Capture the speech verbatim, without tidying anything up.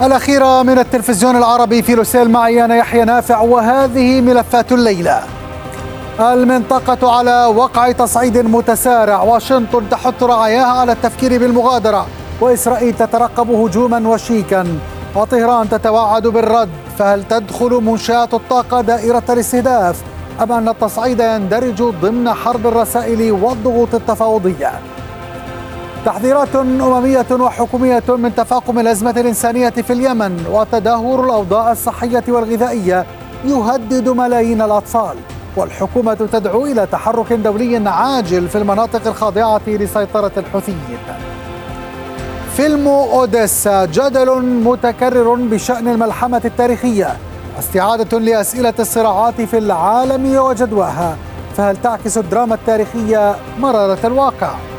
الأخيرة من التلفزيون العربي في لوسيل، معي أنا يحيى نافع، وهذه ملفات الليلة. المنطقة على وقع تصعيد متسارع، واشنطن تحث رعاياها على التفكير بالمغادرة، وإسرائيل تترقب هجوما وشيكا، وطهران تتوعد بالرد. فهل تدخل منشآت الطاقة دائرة الاستهداف، أم أن التصعيد يندرج ضمن حرب الرسائل والضغوط التفاوضية؟ تحذيرات أممية وحكومية من تفاقم الأزمة الإنسانية في اليمن، وتدهور الأوضاع الصحية والغذائية يهدد ملايين الأطفال، والحكومة تدعو إلى تحرك دولي عاجل في المناطق الخاضعة لسيطرة الحوثيين. فيلم أوديسا، جدل متكرر بشأن الملحمة التاريخية، استعادة لأسئلة الصراعات في العالم وجدواها. فهل تعكس الدراما التاريخية مرارة الواقع؟